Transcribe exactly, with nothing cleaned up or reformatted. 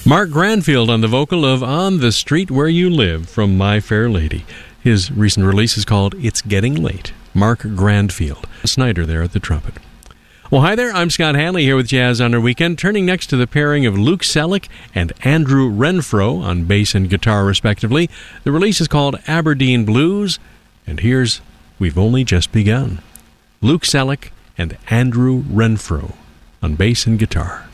Mark Granfield on the vocal of On the Street Where You Live from My Fair Lady. His recent release is called It's Getting Late. Mark Granfield. Snyder there at the trumpet. Well, hi there. I'm Scott Hanley here with Jazz on our Weekend, turning next to the pairing of Luke Selleck and Andrew Renfro on bass and guitar, respectively. The release is called Aberdeen Blues, and here's We've Only Just Begun. Luke Selleck and Andrew Renfro on bass and guitar.